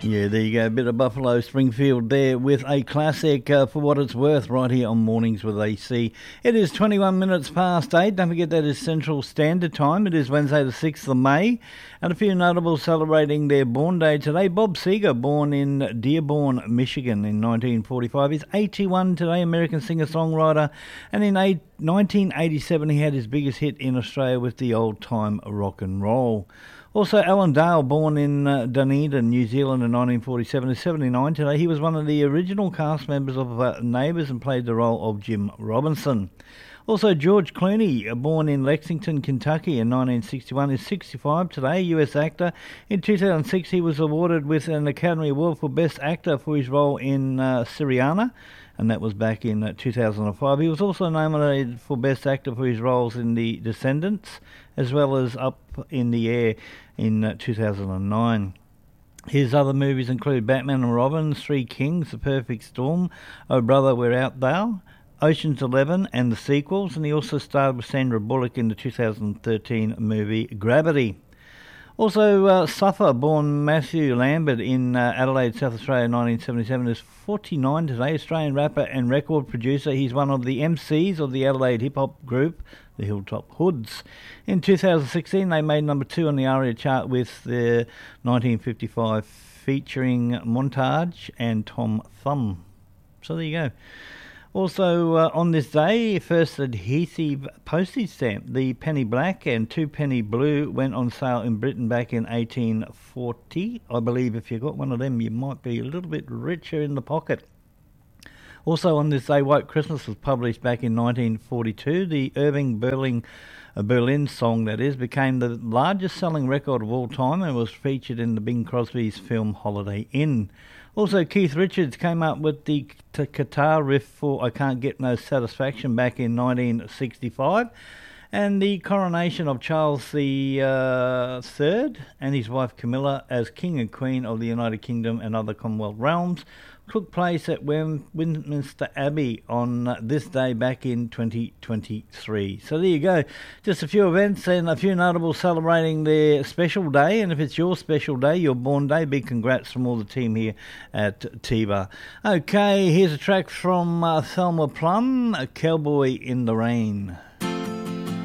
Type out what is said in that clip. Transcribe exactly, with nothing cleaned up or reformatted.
Yeah, there you go. A bit of Buffalo Springfield there with a classic uh, for what it's worth right here on Mornings with A C. It is twenty-one minutes past eight. Don't forget that is Central Standard Time. It is Wednesday the sixth of May. And a few notables celebrating their born day today. Bob Seger, born in Dearborn, Michigan in nineteen forty-five. He's eighty-one today, American singer-songwriter. And in eight, nineteen eighty-seven he had his biggest hit in Australia with the old-time rock and roll. Also, Alan Dale, born in uh, Dunedin, New Zealand in nineteen forty-seven, is seventy-nine today. He was one of the original cast members of uh, Neighbours and played the role of Jim Robinson. Also, George Clooney, born in Lexington, Kentucky in nineteen sixty-one, is sixty-five today, U S actor. In two thousand six, he was awarded with an Academy Award for Best Actor for his role in uh, Syriana, and that was back in uh, two thousand five. He was also nominated for Best Actor for his roles in The Descendants, as well as Up in the Air in uh, two thousand nine. His other movies include Batman and Robin, Three Kings, The Perfect Storm, Oh Brother, Where Art Thou?, Ocean's Eleven and the sequels, and he also starred with Sandra Bullock in the two thousand thirteen movie Gravity. Also, uh, Suffer, born Matthew Lambert in uh, Adelaide, South Australia in nineteen seventy-seven, is forty-nine today, Australian rapper and record producer. He's one of the M Cs of the Adelaide hip-hop group, the Hilltop Hoods. In two thousand sixteen, they made number two on the ARIA chart with their nineteen fifty-five featuring Montage and Tom Thumb. So there you go. Also, uh, on this day, first adhesive postage stamp, the penny black and two penny blue, went on sale in Britain back in eighteen forty. I believe if you got one of them, you might be a little bit richer in the pocket. Also on this day, White Christmas was published back in nineteen forty-two. The Irving Berlin, uh, Berlin song, that is, became the largest selling record of all time and was featured in the Bing Crosby's film Holiday Inn. Also, Keith Richards came up with the t- guitar riff for I Can't Get No Satisfaction back in nineteen sixty-five. And the coronation of Charles the uh, Third and his wife Camilla as King and Queen of the United Kingdom and other Commonwealth realms took place at Westminster Abbey on uh, this day back in twenty twenty-three. So there you go. Just a few events and a few notables celebrating their special day. And if it's your special day, your born day, big congrats from all the team here at T B A. Okay, here's a track from uh, Thelma Plum, Cowboy in the Rain.